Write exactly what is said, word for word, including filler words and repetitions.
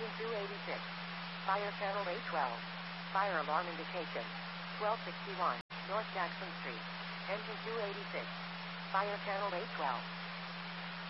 Engine two eighty-six. Fire channel A twelve. Fire alarm indication. twelve sixty-one, North Jackson Street. Engine two eighty-six. Fire channel A twelve.